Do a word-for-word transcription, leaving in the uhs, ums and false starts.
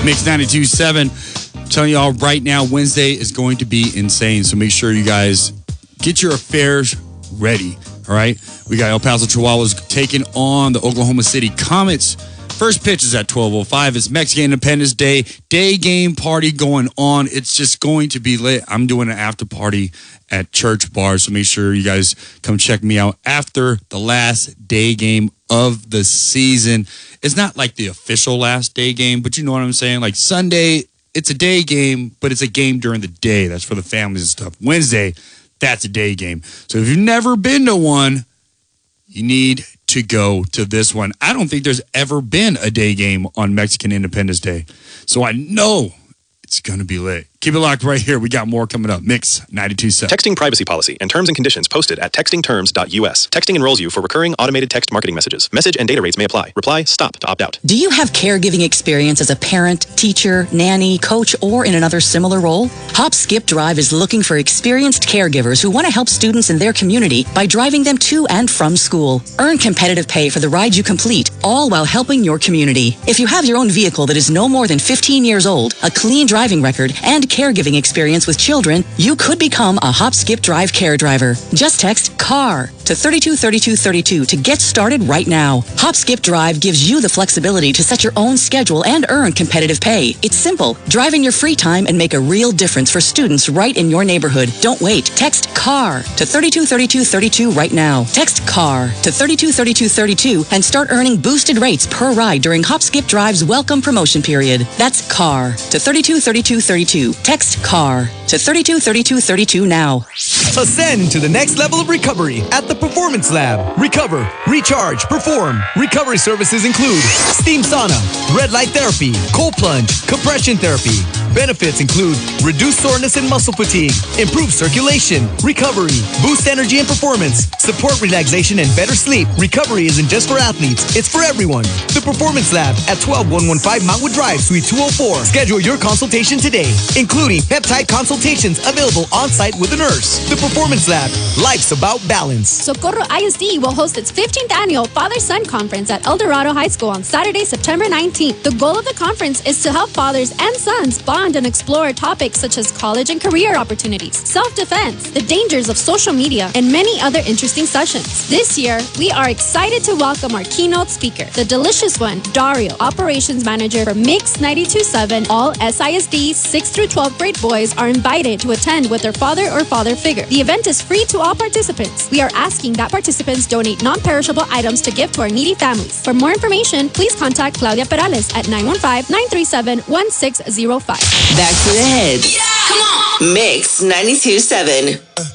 Mix ninety-two point seven. I'm telling y'all right now, Wednesday is going to be insane. So make sure you guys get your affairs ready. All right. We got El Paso Chihuahuas taking on the Oklahoma City Comets. First pitch is at twelve oh five. It's Mexican Independence Day. Day game party going on. It's just going to be lit. I'm doing an after party at Church Bar. So make sure you guys come check me out after the last day game of the season. It's not like the official last day game, but you know what I'm saying? Like Sunday, it's a day game, but it's a game during the day. That's for the families and stuff. Wednesday, that's a day game. So if you've never been to one, you need to go to this one. I don't think there's ever been a day game on Mexican Independence Day. So I know it's going to be lit. Keep it locked right here. We got more coming up. Mix ninety-two point seven. Texting privacy policy and terms and conditions posted at texting terms dot U S. Texting enrolls you for recurring automated text marketing messages. Message and data rates may apply. Reply STOP to opt out. Do you have caregiving experience as a parent, teacher, nanny, coach, or in another similar role? Hop Skip Drive is looking for experienced caregivers who want to help students in their community by driving them to and from school. Earn competitive pay for the ride you complete, all while helping your community. If you have your own vehicle that is no more than fifteen years old, a clean driving record, and caregiving experience with children, you could become a Hop Skip Drive care driver. Just text CAR to thirty-two thirty-two thirty-two to get started right now. Hop Skip Drive gives you the flexibility to set your own schedule and earn competitive pay. It's simple. Drive in your free time and make a real difference for students right in your neighborhood. Don't wait. Text CAR to thirty-two thirty-two thirty-two right now. Text CAR to thirty-two thirty-two thirty-two and start earning boosted rates per ride during Hop Skip Drive's welcome promotion period. That's CAR to thirty-two thirty-two thirty-two. Text CAR to thirty-two thirty-two thirty-two now. Ascend to the next level of recovery at the Performance Lab. Recover, recharge, perform. Recovery services include steam sauna, red light therapy, cold plunge, compression therapy. Benefits include reduced soreness and muscle fatigue, improved circulation, recovery, boost energy and performance, support relaxation and better sleep. Recovery isn't just for athletes, it's for everyone. The Performance Lab at twelve one fifteen Mountain Drive, Suite two oh four. Schedule your consultation today, including peptide consultations available on-site with a nurse. The Performance Lab, life's about balance. Socorro I S D will host its fifteenth annual Father-Son Conference at El Dorado High School on Saturday, September nineteenth. The goal of the conference is to help fathers and sons bond and explore topics such as college and career opportunities, self-defense, the dangers of social media, and many other interesting sessions. This year, we are excited to welcome our keynote speaker, the delicious one, Dario, Operations Manager for Mix ninety-two point seven. All S I S D sixth through twelfth grade boys are invited to attend with their father or father figure. The event is free to all participants. We are asking that participants donate non-perishable items to give to our needy families. For more information, please contact Claudia Perales at nine one five, nine three seven, one six zero five. Back to the head. Yeah! Come on! Mix ninety-two point seven.